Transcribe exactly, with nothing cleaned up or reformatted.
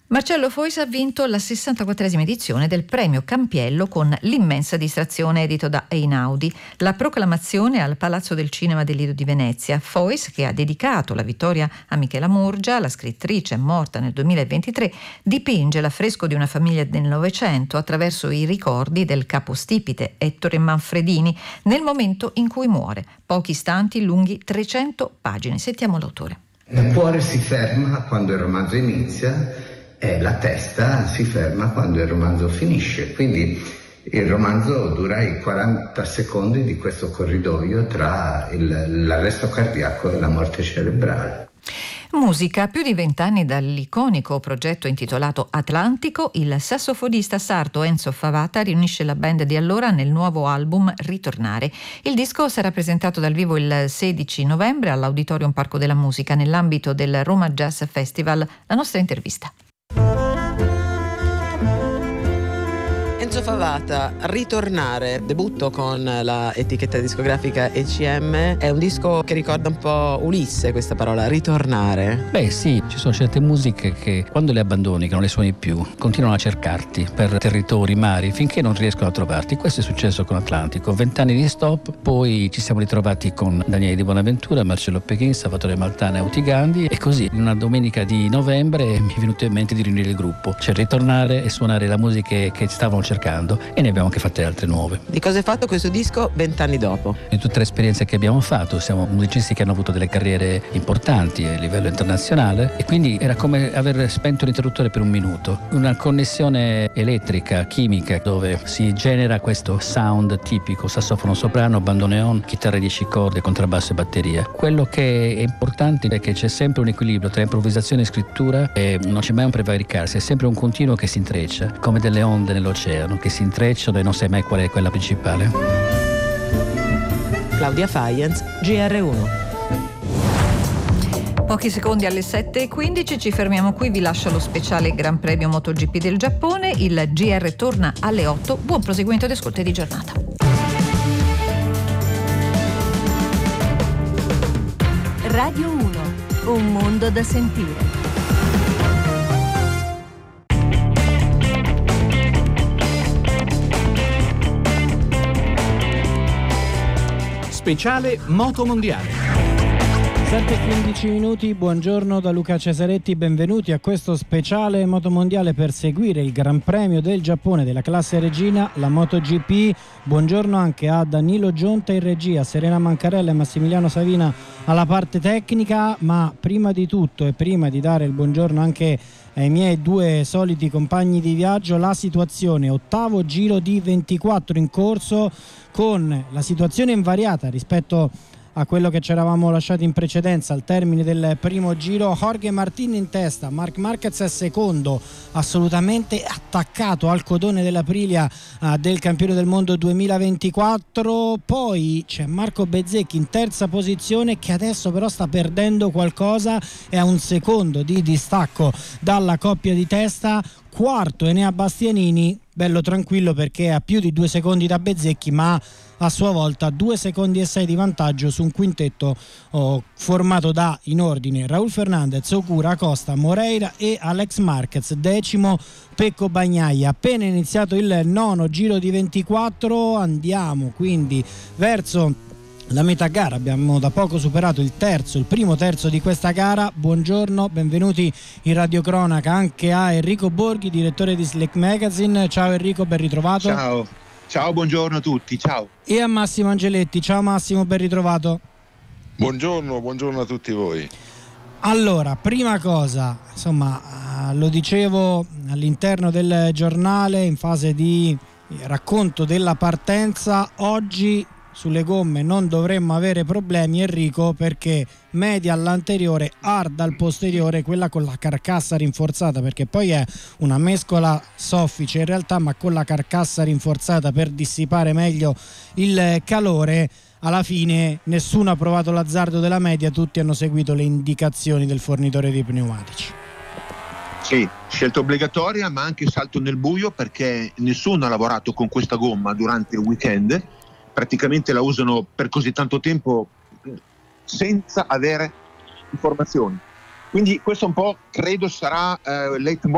Marcello Fois ha vinto la sessantaquattresima edizione del premio Campiello con L'immensa distrazione, edito da Einaudi. La proclamazione al Palazzo del Cinema del Lido di Venezia. Fois, che ha dedicato la vittoria a Michela Murgia, la scrittrice morta nel duemilaventitré, dipinge l'affresco di una famiglia del Novecento attraverso i ricordi del capostipite Ettore Manfredini nel momento in cui muore. Pochi istanti lunghi trecento pagine. Sentiamo l'autore. Il cuore si ferma quando il romanzo inizia e la testa si ferma quando il romanzo finisce, quindi il romanzo dura i quaranta secondi di questo corridoio tra il, l'arresto cardiaco e la morte cerebrale. Musica. Più di vent'anni dall'iconico progetto intitolato Atlantico, il sassofonista sardo Enzo Favata riunisce la band di allora nel nuovo album Ritornare. Il disco sarà presentato dal vivo il sedici novembre all'Auditorium Parco della Musica nell'ambito del Roma Jazz Festival. La nostra intervista. Enzo Favata, Ritornare, debutto con la etichetta discografica E C M, è un disco che ricorda un po' Ulisse, questa parola, ritornare. Beh sì, ci sono certe musiche che quando le abbandoni, che non le suoni più, continuano a cercarti per territori, mari, finché non riescono a trovarti. Questo è successo con Atlantico, vent'anni di stop, poi ci siamo ritrovati con Daniele Di Bonaventura, Marcello Pechin, Salvatore Maltana e Auti Gandhi, e così in una domenica di novembre mi è venuto in mente di riunire il gruppo, cioè ritornare e suonare la musica che stavano cercando, e ne abbiamo anche fatte altre nuove. Di cosa è fatto questo disco vent'anni dopo? In tutte le esperienze che abbiamo fatto siamo musicisti che hanno avuto delle carriere importanti a livello internazionale, e quindi era come aver spento l'interruttore per un minuto, una connessione elettrica, chimica, dove si genera questo sound tipico: sassofono soprano, bandoneon, chitarra dieci corde, contrabbasso e batteria. Quello che è importante è che c'è sempre un equilibrio tra improvvisazione e scrittura, e non c'è mai un prevaricarsi, è sempre un continuo che si intreccia come delle onde nell'oceano che si intrecciano e non sai mai qual è quella principale. Claudia Faienz, G R uno. Pochi secondi alle sette e quindici, ci fermiamo qui, vi lascio lo speciale Gran Premio MotoGP del Giappone, il G R torna alle otto, buon proseguimento di ascolto e di giornata. Radio uno, un mondo da sentire. Speciale Moto Mondiale. sette e quindici minuti, buongiorno da Luca Cesaretti, benvenuti a questo speciale Moto Mondiale per seguire il Gran Premio del Giappone della classe regina, la MotoGP. Buongiorno anche a Danilo Gionta in regia, Serena Mancarella e Massimiliano Savina alla parte tecnica, ma prima di tutto e prima di dare il buongiorno anche ai miei due soliti compagni di viaggio, la situazione, ottavo giro di ventiquattro in corso, con la situazione invariata rispetto a quello che ci eravamo lasciati in precedenza al termine del primo giro. Jorge Martin in testa, Marc Marquez è secondo, assolutamente attaccato al codone dell'Aprilia uh, del campione del mondo duemilaventiquattro. Poi c'è Marco Bezzecchi in terza posizione, che adesso però sta perdendo qualcosa, è a un secondo di distacco dalla coppia di testa. Quarto Enea Bastianini, bello tranquillo perché ha più di due secondi da Bezzecchi, ma a sua volta due secondi e sei di vantaggio su un quintetto oh, formato da, in ordine, Raul Fernandez, Okura, Acosta, Moreira e Alex Marquez. Decimo Pecco Bagnaia. Appena iniziato il nono giro di ventiquattro, andiamo quindi verso la metà gara, abbiamo da poco superato il terzo, il primo terzo di questa gara. Buongiorno, benvenuti in radiocronaca anche a Enrico Borghi, direttore di Slack Magazine. Ciao Enrico, ben ritrovato. Ciao, ciao, buongiorno a tutti, ciao. E a Massimo Angeletti, ciao Massimo, ben ritrovato. Buongiorno, buongiorno a tutti voi. Allora, prima cosa, insomma, lo dicevo all'interno del giornale in fase di racconto della partenza, oggi sulle gomme non dovremmo avere problemi, Enrico, perché media all'anteriore, hard al posteriore, quella con la carcassa rinforzata, perché poi è una mescola soffice in realtà, ma con la carcassa rinforzata per dissipare meglio il calore. Alla fine nessuno ha provato l'azzardo della media, tutti hanno seguito le indicazioni del fornitore di pneumatici. Sì, scelta obbligatoria, ma anche salto nel buio, perché nessuno ha lavorato con questa gomma durante il weekend. Praticamente la usano per così tanto tempo senza avere informazioni. Quindi questo un po' credo sarà eh, leitmotiv